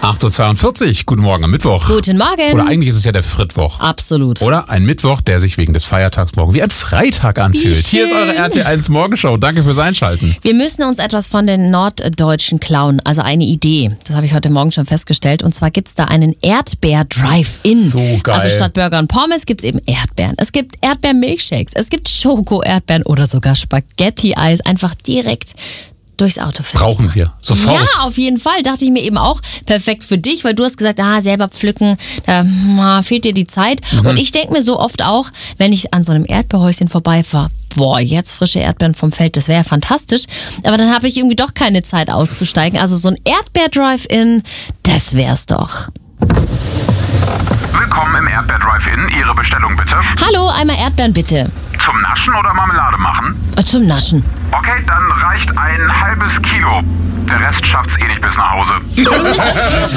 8.42 Uhr, guten Morgen am Mittwoch. Guten Morgen. Oder eigentlich ist es ja der Frittwoch. Absolut. Oder ein Mittwoch, der sich wegen des Feiertags morgen wie ein Freitag anfühlt. Hier ist eure RT1 Morgenshow. Danke fürs Einschalten. Wir müssen uns etwas von den Norddeutschen klauen. Also eine Idee. Das habe ich heute Morgen schon festgestellt. Und zwar gibt es da einen Erdbeer-Drive-In. So geil. Also statt Burger und Pommes gibt es eben Erdbeeren. Es gibt Erdbeer-Milkshakes. Es gibt Schoko-Erdbeeren oder sogar Spaghetti-Eis. Einfach direkt durchs Autofenster. Brauchen wir. Sofort. Ja, auf jeden Fall. Dachte ich mir eben auch. Perfekt für dich, weil du hast gesagt, selber pflücken, da fehlt dir die Zeit. Und ich denke mir so oft auch, wenn ich an so einem Erdbeerhäuschen vorbeifahre, jetzt frische Erdbeeren vom Feld, das wäre ja fantastisch. Aber dann habe ich irgendwie doch keine Zeit auszusteigen. Also so ein Erdbeer-Drive-In, das wär's doch. Willkommen im Erdbeer-Drive-In. Ihre Bestellung bitte. Hallo, einmal Erdbeeren bitte. Zum Naschen oder Marmelade machen? Zum Naschen. Okay, dann reicht ein halbes Kilo. Der Rest schafft's eh nicht bis nach Hause.